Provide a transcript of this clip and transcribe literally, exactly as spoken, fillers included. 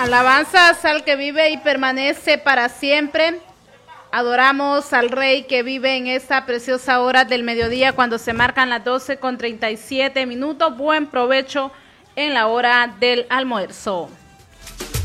Alabanzas al que vive y permanece para siempre. Adoramos al Rey que vive en esta preciosa hora del mediodía cuando se marcan las doce con treinta y siete minutos. Buen provecho en la hora del almuerzo.